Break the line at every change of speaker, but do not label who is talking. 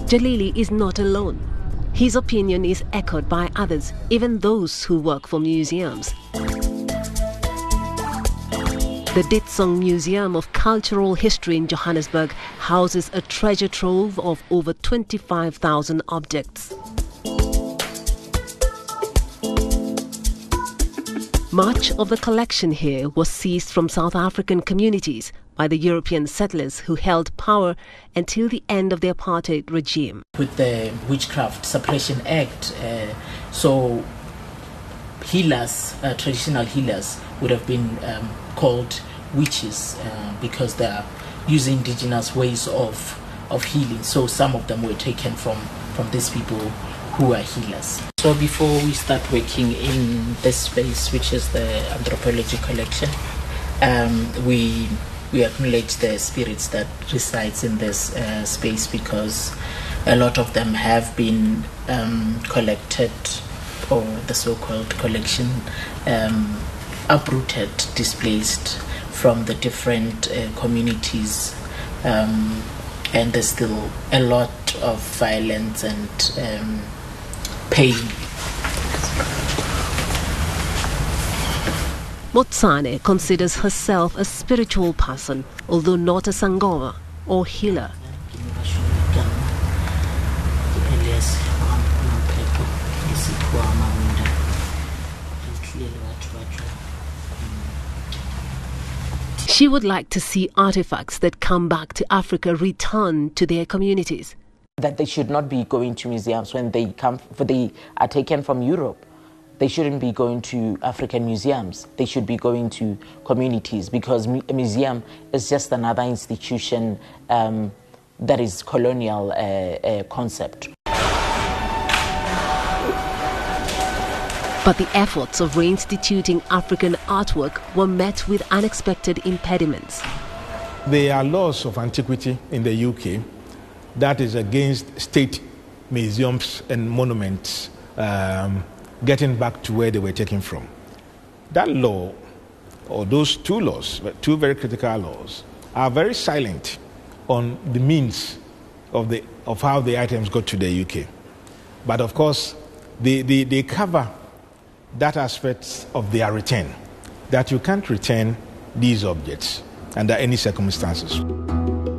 Jalili is not alone. His opinion is echoed by others, even those who work for museums. The Ditsong Museum of Cultural History in Johannesburg houses a treasure trove of over 25,000 objects. Much of the collection here was seized from South African communities by the European settlers who held power until the end of the apartheid regime.
With the Witchcraft Suppression Act, so healers, traditional healers, would have been called witches because they are using indigenous ways of healing. So some of them were taken from these people who are healers. So before we start working in this space, which is the anthropology collection, we acknowledge the spirits that resides in this space, because a lot of them have been collected, or the so-called collection, uprooted, displaced from the different communities, and there's still a lot of violence and pain.
Motsane considers herself a spiritual person, although not a Sangoma or healer. She would like to see artifacts that come back to Africa return to their communities.
That they should not be going to museums when they are taken from Europe. They shouldn't be going to African museums. They should be going to communities, because a museum is just another institution that is colonial concept.
But the efforts of reinstituting African artwork were met with unexpected impediments.
There are laws of antiquity in the UK that is against state museums and monuments getting back to where they were taken from. That law, or those two laws, two very critical laws, are very silent on the means of how the items got to the UK. But of course, they cover that aspect of their return, that you can't return these objects under any circumstances.